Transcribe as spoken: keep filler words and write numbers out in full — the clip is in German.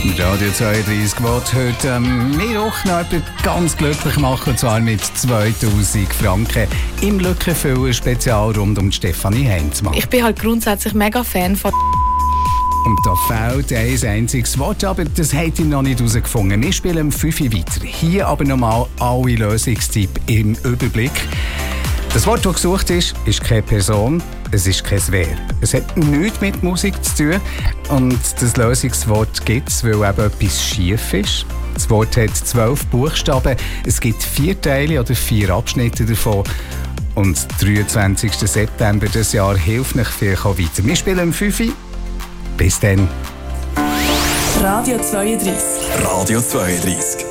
Radio zweiunddreissig wird heute am Mittwoch noch jemand ganz glücklich machen, und zwar mit zweitausend Franken im Lückenfüller-Spezial rund um Stefanie Heinzmann. Ich bin halt grundsätzlich mega Fan von Und da fehlt ein einziges Wort, aber das habt ihr noch nicht herausgefunden. Wir spielen um fünf Uhr weiter. Hier aber nochmal alle Lösungstipps im Überblick. Das Wort, das gesucht ist, ist keine Person, es ist kein Verb. Es hat nichts mit Musik zu tun. Und das Lösungswort gibt es, weil eben etwas schief ist. Das Wort hat zwölf Buchstaben. Es gibt vier Teile oder vier Abschnitte davon. Und der dreiundzwanzigsten September dieses Jahr hilft euch vielleicht auch weiter. Wir spielen um fünf Uhr. Bis dann. Radio zweiunddreissig. Radio zweiunddreissig.